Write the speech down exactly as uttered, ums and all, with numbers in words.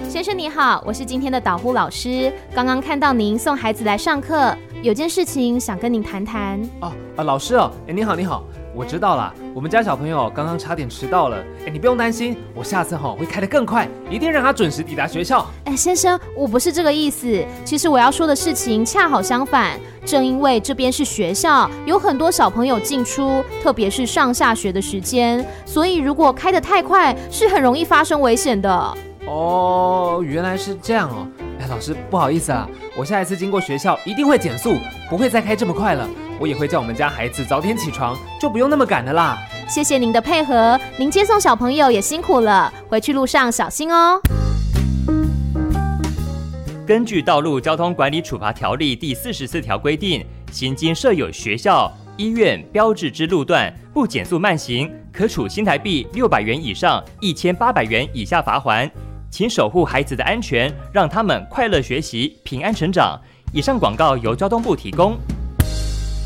先生你好，我是今天的导护老师，刚刚看到您送孩子来上课，有件事情想跟您谈谈。 哦，啊，老师哦，哎，你好，你好，我知道啦，我们家小朋友刚刚差点迟到了，哎，你不用担心，我下次哈、哦、会开得更快，一定让他准时抵达学校。 哎，先生，我不是这个意思，其实我要说的事情恰好相反，正因为这边是学校，有很多小朋友进出，特别是上下学的时间，所以如果开得太快，是很容易发生危险的。 哦，原来是这样哦。哎，老师，不好意思啊，我下一次经过学校一定会减速，不会再开这么快了。我也会叫我们家孩子早点起床，就不用那么赶了啦。 谢谢您的配合，您接送小朋友也辛苦了，回去路上小心哦。 根据《道路交通管理处罚条例》第四十四条规定，行经设有学校、医院标志之路段，不减速慢行，可处新台币六百元以上一千八百元以下罚锾。请守护孩子的安全，让他们快乐学习，平安成长。以上广告由交通部提供。